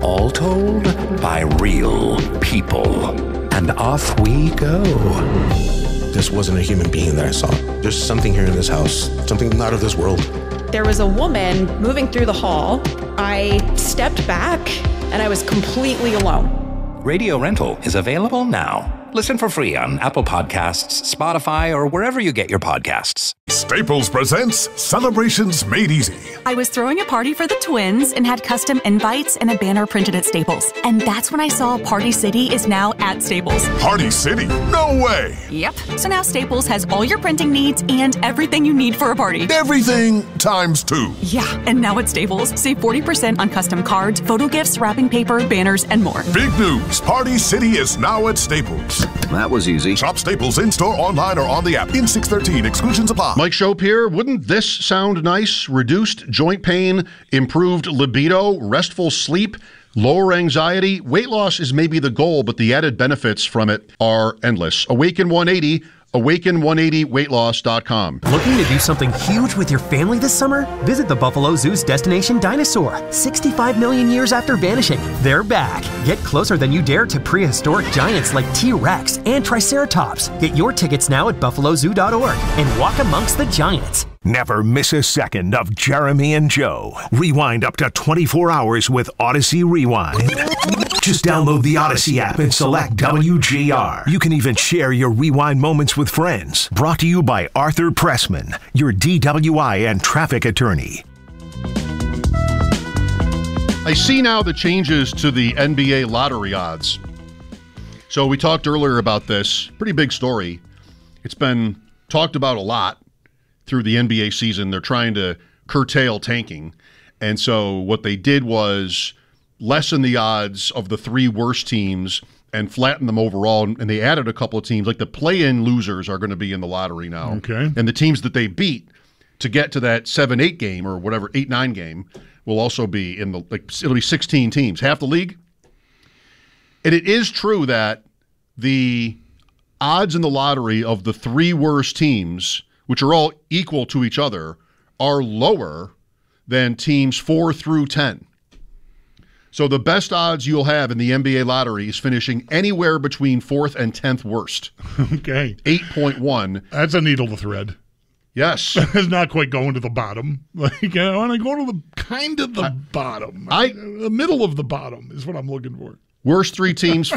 All told by real people. And off we go. This wasn't a human being that I saw. There's something here in this house, something not of this world. There was a woman moving through the hall. I stepped back and I was completely alone. Radio Rental is available now. Listen for free on Apple Podcasts, Spotify, or wherever you get your podcasts. Staples presents Celebrations Made Easy. I was throwing a party for the twins and had custom invites and a banner printed at Staples. And that's when I saw Party City is now at Staples. Party City? No way! Yep. So now Staples has all your printing needs and everything you need for a party. Everything times 2. Yeah, and now at Staples, save 40% on custom cards, photo gifts, wrapping paper, banners, and more. Big news! Party City is now at Staples. That was easy. Shop Staples in-store, online, or on the app. In 613. Exclusions apply. Mike Shope here. Wouldn't this sound nice? Reduced joint pain, improved libido, restful sleep, lower anxiety. Weight loss is maybe the goal, but the added benefits from it are endless. Awaken 180. Awaken180weightloss.com. Looking to do something huge with your family this summer? Visit the Buffalo Zoo's Destination Dinosaur. 65 million years after vanishing, they're back. Get closer than you dare to prehistoric giants like T-Rex and Triceratops. Get your tickets now at buffalozoo.org and walk amongst the giants. Never miss a second of Jeremy and Joe. Rewind up to 24 hours with Odyssey Rewind. Just download the Odyssey app and select WGR. You can even share your rewind moments with friends. Brought to you by Arthur Pressman, your DWI and traffic attorney. I see now the changes to the NBA lottery odds. So we talked earlier about this. Pretty big story. It's been talked about a lot through the NBA season. They're trying to curtail tanking. And so what they did was lessen the odds of the 3 worst teams and flatten them overall. And they added a couple of teams. Like the play-in losers are going to be in the lottery now. Okay. And the teams that they beat to get to that 7-8 game or whatever, 8-9 game will also be in the, like, it'll be 16 teams, half the league. And it is true that the odds in the lottery of the 3 worst teams, which are all equal to each other, are lower than teams 4 through 10. So the best odds you'll have in the NBA lottery is finishing anywhere between 4th and 10th worst. Okay. 8.1. That's a needle to thread. Yes. It's not quite going to the bottom. Like, I want to go to the bottom. The middle of the bottom is what I'm looking for. Worst 3 teams,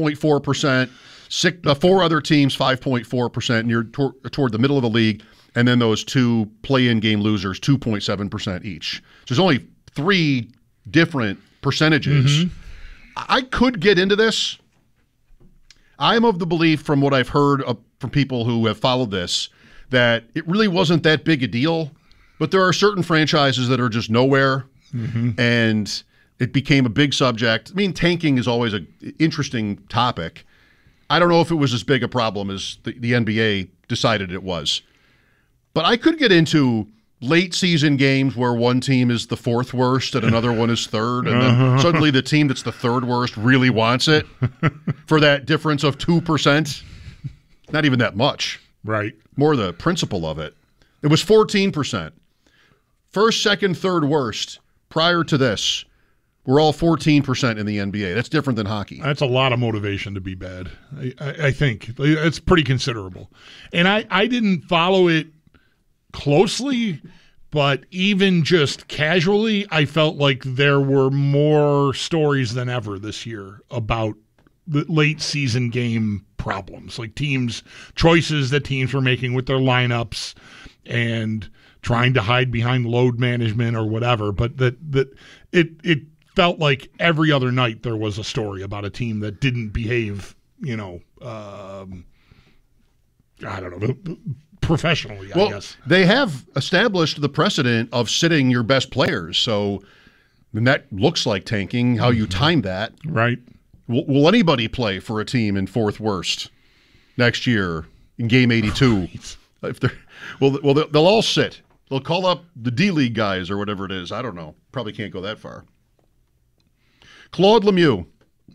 5.4%. 4 other teams, 5.4%. And you're toward the middle of the league. And then those 2 play-in game losers, 2.7% each. So there's only 3 different percentages. Mm-hmm. I could get into this. I'm of the belief, from what I've heard from people who have followed this, that it really wasn't that big a deal. But there are certain franchises that are just nowhere. Mm-hmm. And it became a big subject. I mean, tanking is always an interesting topic. I don't know if it was as big a problem as the NBA decided it was. But I could get into late season games where one team is the 4th worst and another one is 3rd, and then suddenly the team that's the 3rd worst really wants it for that difference of 2%. Not even that much. Right. More the principle of it. It was 14%. First, second, third worst prior to this were all 14% in the NBA. That's different than hockey. That's a lot of motivation to be bad. I think it's pretty considerable. And I didn't follow it closely, but even just casually, I felt like there were more stories than ever this year about the late season game problems, like choices that teams were making with their lineups and trying to hide behind load management or whatever. But that it felt like every other night there was a story about a team that didn't behave, I don't know, professionally, I guess. They have established the precedent of sitting your best players. So and that looks like tanking, how you time that. Right. Will anybody play for a team in 4th worst next year in game 82? If they're, they'll all sit. They'll call up the D-League guys or whatever it is. I don't know. Probably can't go that far. Claude Lemieux.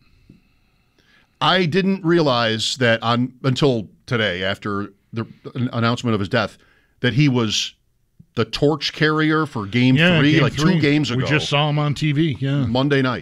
I didn't realize that until today, after the announcement of his death, that he was the torch carrier for Game 3, Game 3. 2 games ago. We just saw him on TV, Monday night.